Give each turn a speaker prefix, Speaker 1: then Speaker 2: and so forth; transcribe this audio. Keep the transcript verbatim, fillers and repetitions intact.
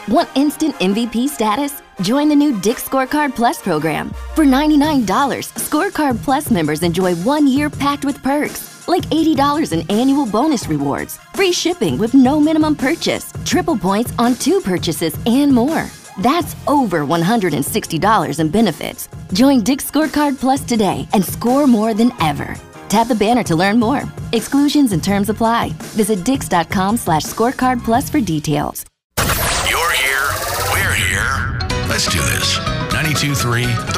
Speaker 1: Want instant M V P status? Join the new Dick's Scorecard Plus program. For ninety-nine dollars, Scorecard Plus members enjoy one year packed with perks, like eighty dollars in annual bonus rewards, free shipping with no minimum purchase, triple points on two purchases, and more. That's over one hundred sixty dollars in benefits. Join Dick's Scorecard Plus today and score more than ever. Tap the banner to learn more. Exclusions and terms apply. Visit dix.com slash scorecard plus for details.
Speaker 2: You're here. We're here. Let's do this. ninety-two point three